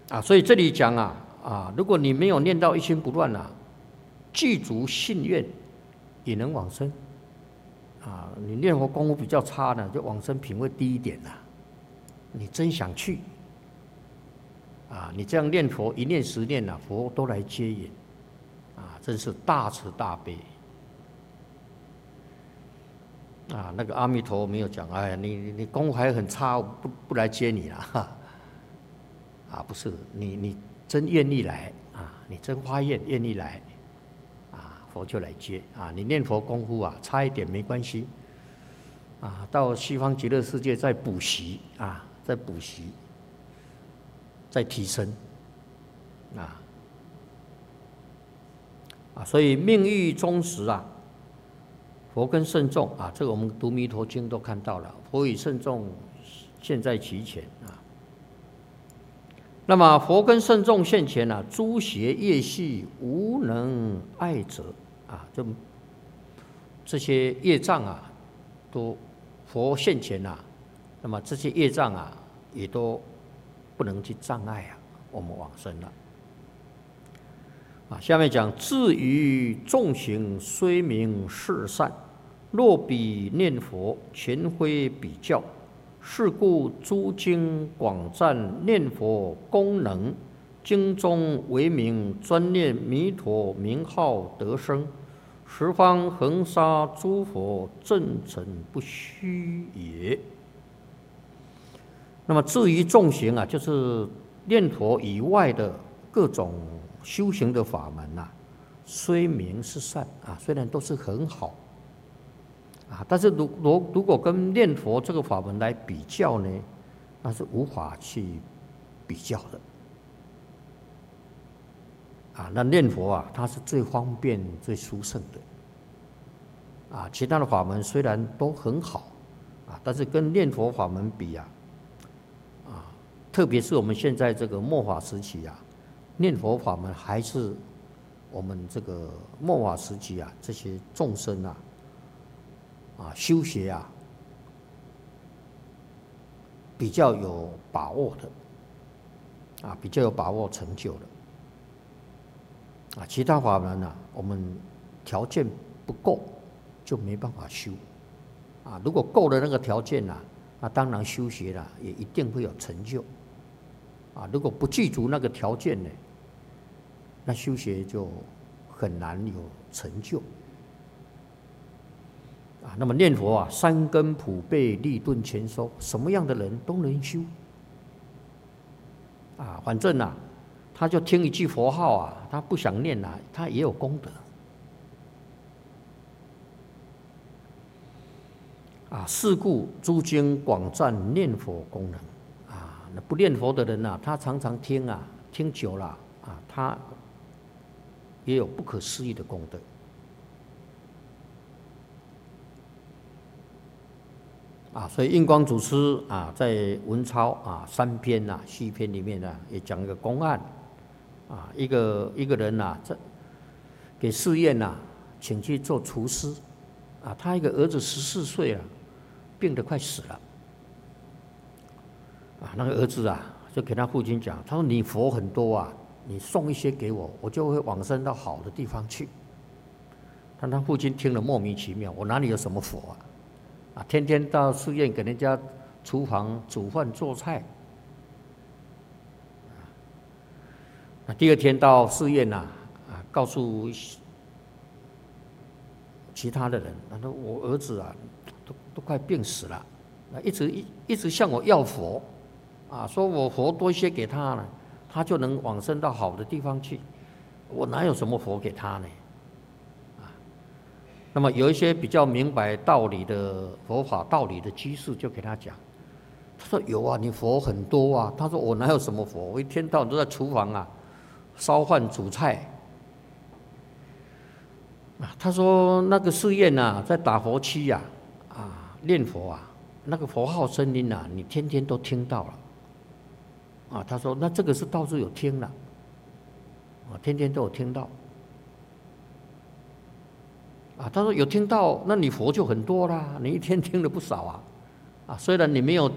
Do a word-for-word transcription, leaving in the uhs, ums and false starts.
啊，所以这里讲啊啊，如果你没有念到一心不乱啊，具足信愿，也能往生。啊，你念佛功夫比较差呢，就往生品位低一点啦。你真想去，啊，你这样念佛一念十念啊，佛都来接引，啊，真是大慈大悲。啊，那个阿弥陀没有讲，哎，你你功夫还很差，不不来接你啦。啊，不是，你你真愿意来啊，你真发愿愿意来。佛就来接啊！你念佛功夫啊，差一点没关系啊。到西方极乐世界再补习啊，再补习，再提升啊啊！所以命欲忠实啊，佛跟圣众啊，这个我们读《弥陀经》都看到了，佛与圣众现在齐全啊。那么佛跟圣众现前啊，诸邪业系无能碍者。啊，这这些业障啊，都佛现前啊，那么这些业障啊，也都不能去障碍啊，我们往生了。啊，下面讲至于众行虽名是善，若比念佛，全非比较。是故诸经广赞念佛功能，经中为名专念弥陀名号得生。十方恒沙诸佛正诚不虚也。那么至于众行啊，就是念佛以外的各种修行的法门啊，虽名是善啊，虽然都是很好啊，但是如如如果跟念佛这个法门来比较呢，那是无法去比较的。啊，那念佛啊，它是最方便、最殊胜的。啊，其他的法门虽然都很好，啊，但是跟念佛法门比啊，啊，特别是我们现在这个末法时期啊，念佛法门还是我们这个末法时期啊，这些众生啊，啊，修学啊，比较有把握的，啊，比较有把握成就的。啊，其他法门呢、啊，我们条件不够，就没办法修。啊，如果够了那个条件呢、啊，那当然修学了也一定会有成就。啊，如果不具足那个条件呢，那修学就很难有成就。啊，那么念佛啊，三根普被，利钝全收，什么样的人都能修。啊，反正啊。他就听一句佛号啊，他不想念啊，他也有功德。啊，是故诸经广赞念佛功能。啊，那不念佛的人啊，他常常听啊，听久了啊，他也有不可思议的功德。啊，所以印光祖师啊，在文钞啊三篇啊续篇里面呢，也讲一个公案。啊，一个一个人呐、啊，这给寺院呐、啊，请去做厨师，啊，他一个儿子十四岁了，病得快死了，啊，那个儿子啊，就给他父亲讲，他说你佛很多啊，你送一些给我，我就会往生到好的地方去。但他父亲听了莫名其妙，我哪里有什么佛啊？啊，天天到寺院给人家厨房煮饭做菜。那第二天到寺院呐、啊，啊，告诉其他的人，他说我儿子啊，都都快病死了，一直一一直向我要佛，啊，说我佛多一些给他呢，他就能往生到好的地方去。我哪有什么佛给他呢？啊，那么有一些比较明白道理的佛法道理的居士就给他讲，他说有啊，你佛很多啊。他说我哪有什么佛？我一天到晚都在厨房啊。烧饭煮菜，啊，他说那个寺院呐，在打佛七呀，啊，念佛啊，那个佛号声音呐，你天天都听到了，啊，他说那这个是倒是有听了，啊，天天都有听到，啊，他说有听到，那你佛就很多啦，你一天听了不少啊，啊，虽然你没有